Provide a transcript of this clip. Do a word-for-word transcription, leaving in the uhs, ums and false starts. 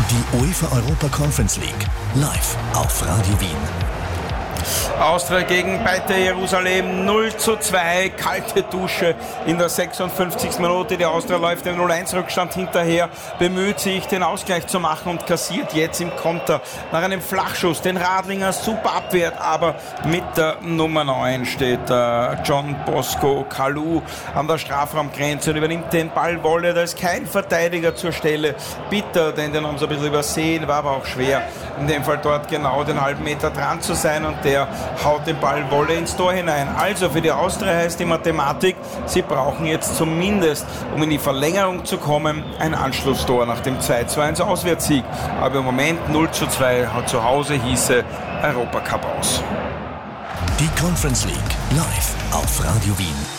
Die UEFA Europa Conference League, live auf Radio Wien. Austria gegen Beitar Jerusalem, null zu zwei, kalte Dusche in der sechsundfünfzigsten Minute. Die Austria läuft im null eins Rückstand hinterher, bemüht sich, den Ausgleich zu machen und kassiert jetzt im Konter nach einem Flachschuss den Radlinger super abwehrt, aber mit der Nummer neun steht äh, John Bosco Kalou an der Strafraumgrenze und übernimmt den Ball Wolle. Da ist kein Verteidiger zur Stelle. Bitter, denn den haben sie ein bisschen übersehen, war aber auch schwer, in dem Fall dort genau den halben Meter dran zu sein, und der haut den Ball Wolle ins Tor hinein. Also für die Austria heißt die Mathematik, sie brauchen jetzt zumindest, um in die Verlängerung zu kommen, ein Anschlusstor nach dem zwei zu eins Auswärtssieg. Aber im Moment null zu zwei hat zu Hause hieße Europacup aus. Die Conference League live auf Radio Wien.